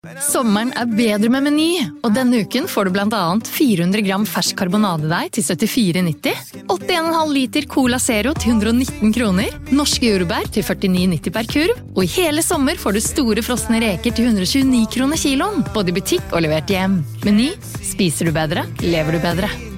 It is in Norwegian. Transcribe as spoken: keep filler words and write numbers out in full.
Sommeren er bedre med Meny, og denne uken får du blant annet fire hundre gram fersk karbonadedeig til syttifire nitti, åttien komma fem liter Cola Zero til hundre og nitten kroner, norske jordbær til førtini nitti per kurv, og i hele sommer får du store frosne reker til hundre og tjueni kroner kiloen, både i butikk og levert hjem. Meny, spiser du bedre, lever du bedre.